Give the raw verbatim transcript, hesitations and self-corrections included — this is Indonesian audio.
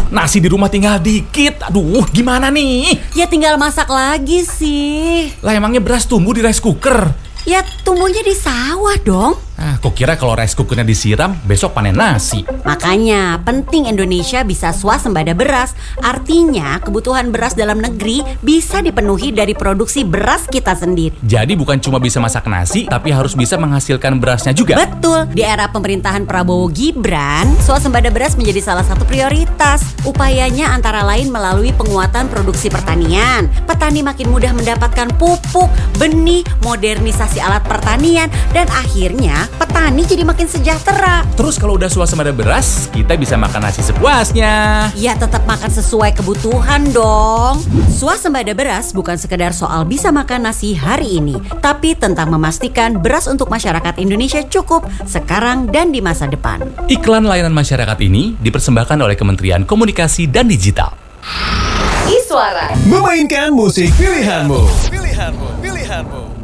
nasi di rumah tinggal dikit. Aduh, gimana nih? Ya tinggal masak lagi sih. Lah emangnya beras tumbuh di rice cooker? Ya tumbuhnya di sawah dong. Ah, kok kira kalau rice cookernya disiram, besok panen nasi. Makanya penting Indonesia bisa swasembada beras. Artinya kebutuhan beras dalam negeri bisa dipenuhi dari produksi beras kita sendiri. Jadi bukan cuma bisa masak nasi, tapi harus bisa menghasilkan berasnya juga. Betul, di era pemerintahan Prabowo Gibran, swasembada beras menjadi salah satu prioritas. Upayanya antara lain melalui penguatan produksi pertanian. Petani makin mudah mendapatkan pupuk, benih, modernisasi alat pertanian, dan akhirnya petani jadi makin sejahtera. Terus kalau udah swasembada beras, kita bisa makan nasi sepuasnya. Ya tetap makan sesuai kebutuhan dong. Swasembada beras bukan sekedar soal bisa makan nasi hari ini, tapi tentang memastikan beras untuk masyarakat Indonesia cukup sekarang dan di masa depan. Iklan layanan masyarakat ini dipersembahkan oleh Kementerian Komunikasi dan Digital. Iswara memainkan musik pilihanmu. Pilihanmu, pilihanmu.